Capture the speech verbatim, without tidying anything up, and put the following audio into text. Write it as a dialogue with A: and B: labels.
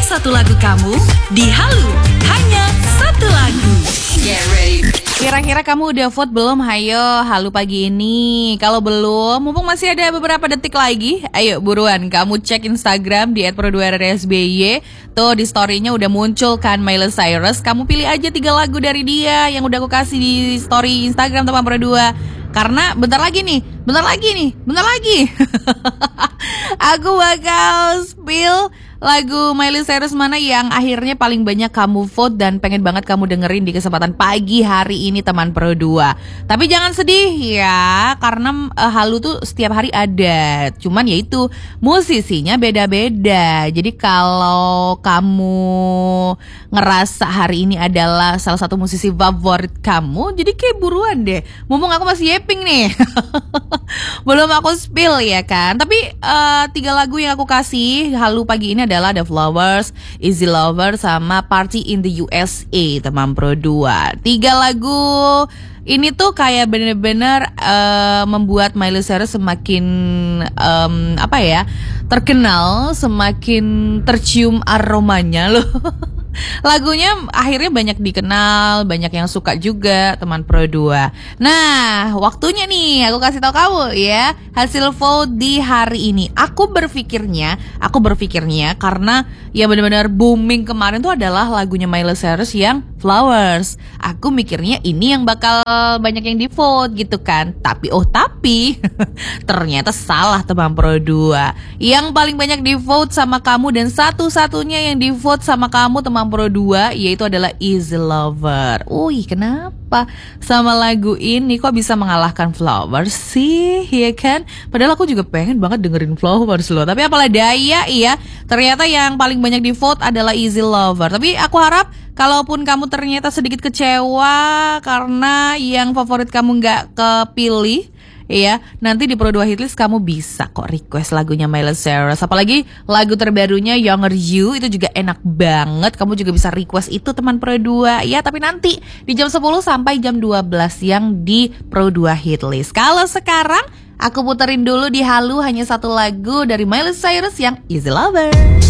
A: satu lagu kamu di Halu. Hanya satu lagu. Get ready.
B: Kira-kira kamu udah vote belum? Hayo, Halu pagi ini. Kalau belum, mumpung masih ada beberapa detik lagi, ayo buruan kamu cek Instagram di et pro dua r s b y. Tuh di story-nya udah muncul kan Miley Cyrus. Kamu pilih aja tiga lagu dari dia yang udah aku kasih di story Instagram teman Pro dua. Karena bentar lagi nih, bentar lagi nih, bentar lagi. Aku bakal spill lagu Miley Cyrus mana yang akhirnya paling banyak kamu vote dan pengen banget kamu dengerin di kesempatan pagi hari ini teman Pro dua. Tapi jangan sedih ya, karena uh, Halu tuh setiap hari ada. Cuman ya itu musisinya beda-beda. Jadi kalau kamu ngerasa hari ini adalah salah satu musisi favorit kamu, jadi kayak buruan deh. Mumpung aku masih yeping nih. Belum aku spill ya kan. Tapi uh, tiga lagu yang aku kasih Halu pagi ini adalah The Flowers, Easy Lover, sama Party in the U S A teman Pro dua. Tiga lagu ini tuh kayak bener-bener uh, membuat Miley Cyrus semakin um, apa ya, terkenal, semakin tercium aromanya loh. Lagunya akhirnya banyak dikenal, banyak yang suka juga teman Pro dua. Nah, waktunya nih aku kasih tahu kamu ya hasil vote di hari ini. Aku berpikirnya, aku berpikirnya karena ya benar-benar booming kemarin tuh adalah lagunya Miley Cyrus yang Flowers. Aku mikirnya ini yang bakal banyak yang di vote gitu kan. Tapi oh tapi ternyata salah teman Pro dua. Yang paling banyak di vote sama kamu dan satu-satunya yang di vote sama kamu teman Pro dua yaitu adalah Easy Lover. Wih, kenapa sama lagu ini kok bisa mengalahkan Flowers sih, ya kan? Padahal aku juga pengen banget dengerin Flowers loh. Tapi apalah daya, iya. Ternyata yang paling banyak di vote adalah Easy Lover. Tapi aku harap kalaupun kamu ternyata sedikit kecewa karena yang favorit kamu gak kepilih, iya, nanti di Pro dua Hitlist kamu bisa kok request lagunya Miley Cyrus. Apalagi lagu terbarunya Younger You itu juga enak banget. Kamu juga bisa request itu teman Pro dua. Ya, tapi nanti di jam sepuluh sampai jam dua belas siang di Pro dua Hitlist. Kalau sekarang aku puterin dulu di Halu hanya satu lagu dari Miley Cyrus yang Easy Lover.